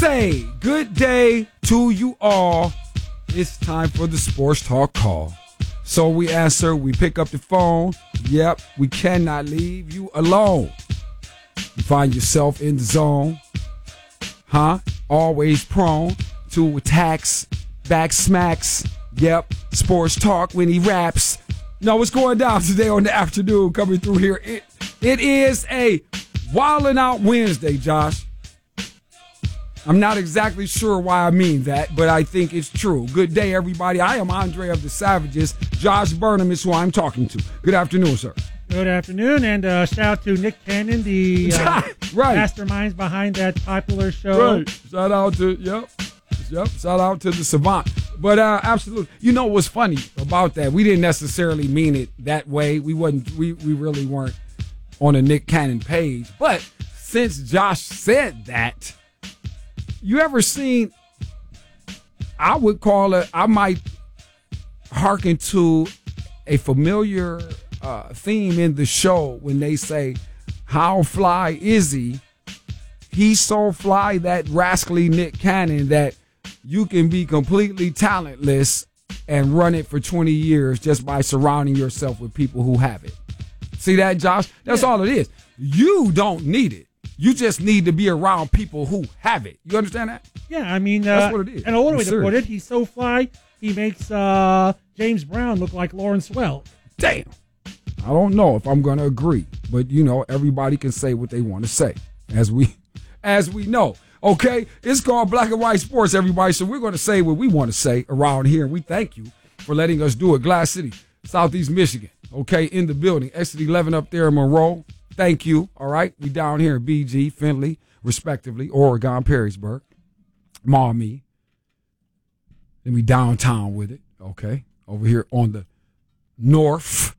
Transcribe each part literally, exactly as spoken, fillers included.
Say good day to you all. It's time for the Sports Talk call. So we answer, we pick up the phone. Yep, we cannot leave you alone. You find yourself in the zone. Huh? Always prone to attacks, back smacks. Yep, Sports Talk when he raps. No, what's going down today on the afternoon coming through here? It, it is a Wildin' Out Wednesday, Josh. I'm not exactly sure why I mean that, but I think it's true. Good day, everybody. I am Andre of the Savages. Josh Burnham is who I'm talking to. Good afternoon, sir. Good afternoon, and uh, shout out to Nick Cannon, the uh, right. masterminds behind that popular show. Right. Shout out to, yep, yep. Shout out to the savant. But uh, absolutely, you know what's funny about that? We didn't necessarily mean it that way. We wasn't. We we really weren't on a Nick Cannon page. But since Josh said that, you ever seen? I would call it. I might hearken to a familiar uh, theme in the show when they say, "How fly is he?" He's so fly, that rascally Nick Cannon, that you can be completely talentless and run it for twenty years just by surrounding yourself with people who have it. See that, Josh? That's yeah. all it is. You don't need it. You just need to be around people who have it. You understand that? Yeah, I mean, uh, that's what it is. And another way to put it, he's so fly, he makes uh, James Brown look like Lawrence Welk. Damn. I don't know if I'm going to agree, but you know, everybody can say what they want to say, as we, as we know. Okay, it's called Black and White Sports, everybody. So we're going to say what we want to say around here, and we thank you for letting us do it. Glass City, Southeast Michigan. Okay, in the building, Exit eleven up there in Monroe. Thank you. All right. We down here in B G, Findlay, respectively, Oregon, Perrysburg, Maumee. Then we downtown with it. Okay. Over here on the north.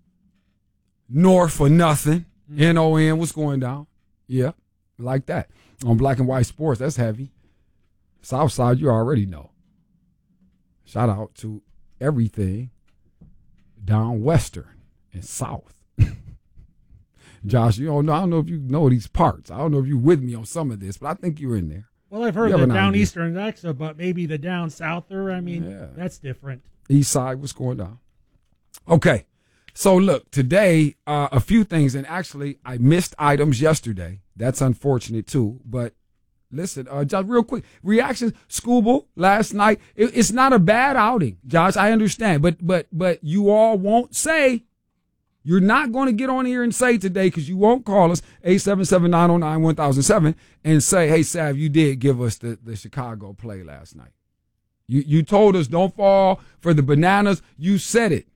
North or nothing. Mm-hmm. N O N. What's going down? Yeah. Like that. On Black and White Sports. That's heavy. South side, you already know. Shout out to everything down western and south. Josh, you don't know. I don't know if you know these parts. I don't know if you're with me on some of this, but I think you're in there. Well, I've heard the down eastern Alexa, but maybe the down souther. I mean, yeah. That's different. East side, what's going down? Okay, so look, today uh, a few things, and actually I missed items yesterday. That's unfortunate too. But listen, uh, just real quick reactions. Schoolboy last night. It, it's not a bad outing, Josh. I understand, but but but you all won't say. You're not going to get on here and say today, because you won't call us, eight seven seven, nine oh nine, one thousand seven, and say, hey, Sav, you did give us the, the Chicago play last night. You you told us don't fall for the bananas. You said it.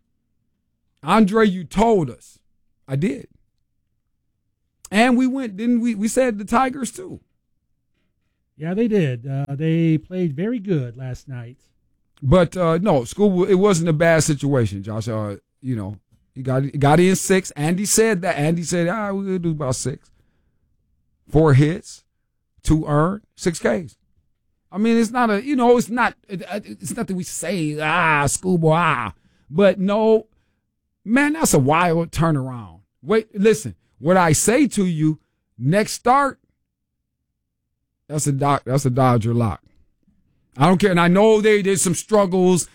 Andre, you told us. I did. And we went, didn't we? We said the Tigers, too. Yeah, they did. Uh, they played very good last night. But, uh, no, school, it wasn't a bad situation, Josh. Uh, you know. He got got in six. Andy said that. Andy said, ah, we're going to do about six. Four hits, two earned, six Ks. I mean, it's not a, you know, it's not, it's not that we say, ah, schoolboy, ah. But no, man, that's a wild turnaround. Wait, listen, what I say to you, next start, that's a doc, that's a Dodger lock. I don't care. And I know they did some struggles